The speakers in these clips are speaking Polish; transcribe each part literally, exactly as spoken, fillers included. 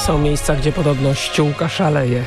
Są miejsca, gdzie podobno ściółka szaleje.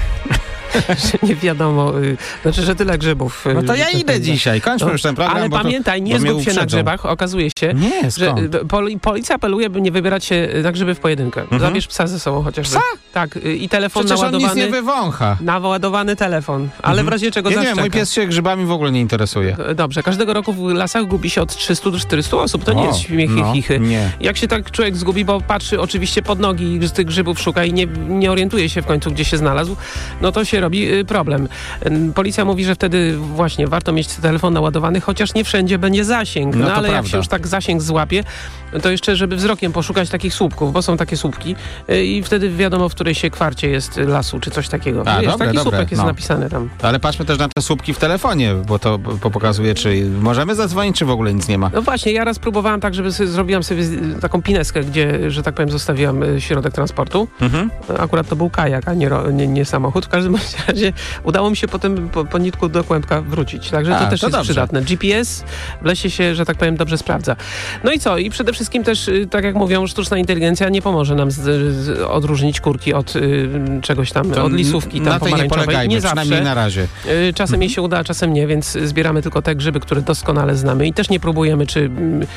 Że nie wiadomo, y, znaczy, że tyle grzybów. No to ja idę tak dzisiaj, kończmy no, już ten program. Ale bo pamiętaj, to, nie zgub się na grzybach. Okazuje się, nie, że poli, policja apeluje, by nie wybierać się na grzyby w pojedynkę. Mhm. Zabierz psa ze sobą chociażby. Psa? Tak, y, i telefon Przecież naładowany. on nic nie wywącha. Naładowany telefon, ale mhm. w razie czego nie, zaszczeka. Nie, mój pies się grzybami w ogóle nie interesuje. Dobrze, każdego roku w lasach gubi się od trzystu do czterystu osób. To o, nie jest śmiechy, no, chichy. Nie. Jak się tak człowiek zgubi, bo patrzy oczywiście pod nogi i z tych grzybów szuka i nie, nie orientuje się w końcu, gdzie się znalazł, no to się robi y, problem. Policja mówi, że wtedy właśnie warto mieć telefon naładowany, chociaż nie wszędzie będzie zasięg. No, no ale prawda. jak się już tak zasięg złapie, to jeszcze, żeby wzrokiem poszukać takich słupków, bo są takie słupki i wtedy wiadomo, w której się kwarcie jest lasu, czy coś takiego. A, jest dobre, taki dobre, słupek jest no. napisany tam. Ale patrzmy też na te słupki w telefonie, bo to po pokazuje, czy możemy zadzwonić, czy w ogóle nic nie ma. No właśnie, ja raz próbowałam tak, żeby sobie, zrobiłam sobie taką pineskę, gdzie, że tak powiem, zostawiłam środek transportu. Mhm. Akurat to był kajak, a nie, nie, nie samochód. W każdym razie udało mi się potem po, po nitku do kłębka wrócić. Także a, to też to jest dobrze. przydatne. G P S w lesie się, że tak powiem, dobrze sprawdza. No i co? I przede wszystkim też, tak jak mówią, sztuczna inteligencja nie pomoże nam z, z, odróżnić kurki od y, czegoś tam, to od lisówki tam na tej nie polegajmy, nie przynajmniej zawsze. na razie. Y, czasem jej się uda, czasem nie, więc zbieramy tylko te grzyby, które doskonale znamy i też nie próbujemy, czy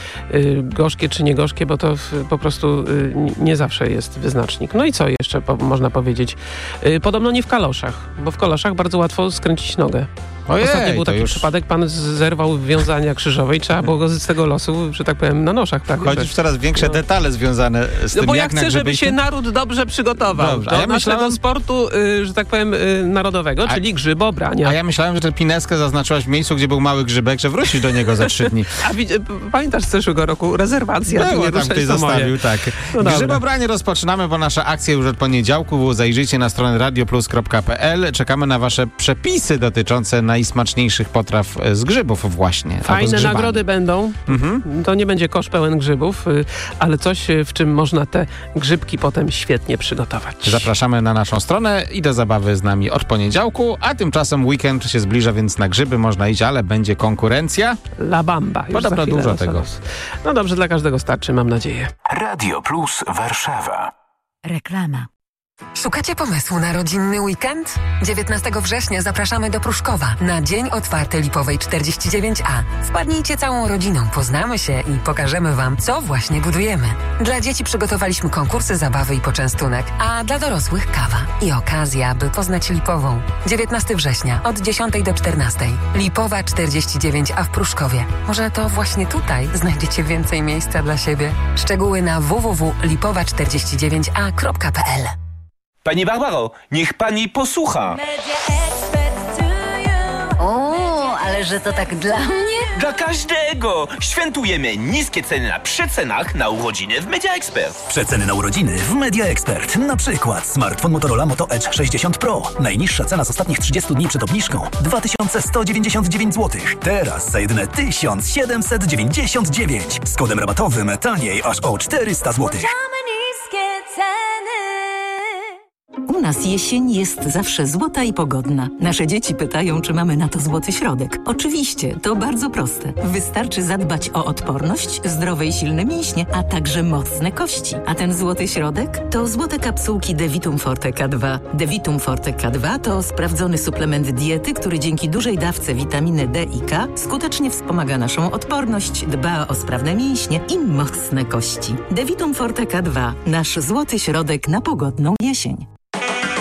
y, gorzkie, czy nie gorzkie, bo to w, po prostu y, nie zawsze jest wyznacznik. No i co jeszcze po, można powiedzieć? Y, podobno nie w kaloszach, bo w kaloszach bardzo łatwo skręcić nogę. Ojej, Ostatnio był taki już... przypadek, pan zerwał wiązania krzyżowe i trzeba było go z tego losu, że tak powiem, na noszach prawie. Chodzisz w coraz większe no. detale związane z no tym, bo jak ja chcę, żeby się naród dobrze przygotował dobrze. do A ja naszego myślałem... sportu, y, że tak powiem, y, narodowego, a... czyli grzybobrania. A ja myślałem, że tę pineskę zaznaczyłaś w miejscu, gdzie był mały grzybek, że wrócisz do niego za trzy dni. A widz, pamiętasz z zeszłego roku? Rezerwacja. Było tam ktoś zostawił, tak. No Grzybobranie rozpoczynamy, bo nasza akcja już od poniedziałku. Zajrzyjcie na stronę radio plus kropka p l. Czekamy na wasze przepisy dotyczące najsmaczniejszych potraw z grzybów właśnie. Fajne nagrody będą. Mhm. To nie będzie kosz pełen grzybów, ale coś, w czym można te grzybki potem świetnie przygotować. Zapraszamy na naszą stronę i do zabawy z nami od poniedziałku, a tymczasem weekend się zbliża, więc na grzyby można iść, ale będzie konkurencja. La Bamba. Podobno dużo tego. No dobrze, dla każdego starczy, mam nadzieję. Radio Plus Warszawa. Reklama. Szukacie pomysłu na rodzinny weekend? dziewiętnastego września zapraszamy do Pruszkowa na Dzień Otwarty Lipowej czterdzieści dziewięć A. Wpadnijcie całą rodziną, poznamy się i pokażemy Wam, co właśnie budujemy. Dla dzieci przygotowaliśmy konkursy, zabawy i poczęstunek, a dla dorosłych kawa i okazja, by poznać Lipową. dziewiętnastego września od dziesiątej do czternastej. Lipowa czterdzieści dziewięć A w Pruszkowie. Może to właśnie tutaj znajdziecie więcej miejsca dla siebie. Szczegóły na w w w kropka lipowa czterdzieści dziewięć a kropka p l. Pani Barbaro, niech pani posłucha. O, ale że to tak dla mnie? Dla każdego! Świętujemy niskie ceny na przecenach na urodziny w Media Expert. Przeceny na urodziny w Media Expert. Na przykład smartfon Motorola Moto Edge sześćdziesiąt Pro. Najniższa cena z ostatnich trzydziestu dni przed obniżką dwa tysiące sto dziewięćdziesiąt dziewięć złotych. Teraz za jedyne tysiąc siedemset dziewięćdziesiąt dziewięć. Z kodem rabatowym taniej aż o czterysta złotych. U nas jesień jest zawsze złota i pogodna. Nasze dzieci pytają, czy mamy na to złoty środek. Oczywiście, to bardzo proste. Wystarczy zadbać o odporność, zdrowe i silne mięśnie, a także mocne kości. A ten złoty środek to złote kapsułki Devitum Forte K dwa. Devitum Forte K dwa to sprawdzony suplement diety, który dzięki dużej dawce witaminy D i K skutecznie wspomaga naszą odporność, dba o sprawne mięśnie i mocne kości. Devitum Forte K dwa. Nasz złoty środek na pogodną jesień.